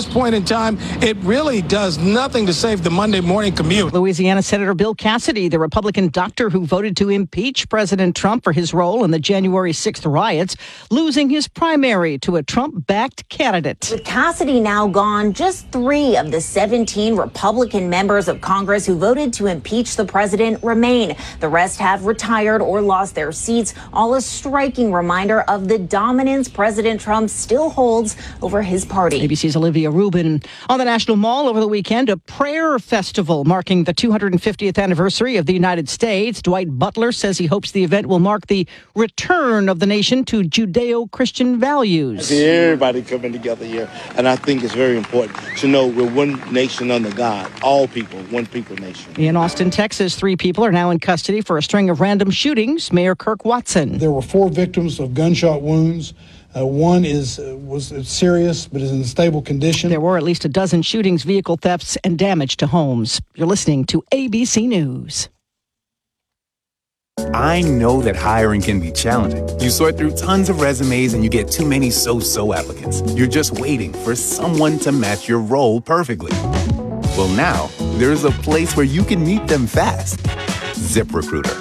this point in time, it really does nothing to save the Monday morning commute. Louisiana Senator Bill Cassidy, the Republican doctor who voted to impeach President Trump for his role in the January 6th riots, losing his primary to a Trump-backed candidate. With Cassidy now gone, just 3 of the 17 Republican members of Congress who voted to impeach the president remain. The rest have retired or lost their seats, all a striking reminder of the dominance President Trump still holds over his party. ABC's Olivia Rubin. On the National Mall over the weekend, a prayer festival marking the 250th anniversary of the United States. Dwight Butler says he hopes the event will mark the return of the nation to Judeo-Christian values. I see everybody coming together here, and I think it's very important to know we're one nation under God, all people, one people nation. In Austin, Texas, 3 people are now in custody for a string of random shootings. Mayor Kirk Watson. There were 4 victims of gunshot wounds. One was serious but is in stable condition. There were at least a dozen shootings, vehicle thefts, and damage to homes. You're listening to ABC News. I know that hiring can be challenging. You sort through tons of resumes and you get too many so-so applicants. You're just waiting for someone to match your role perfectly. Well, now there's a place where you can meet them fast. ZipRecruiter.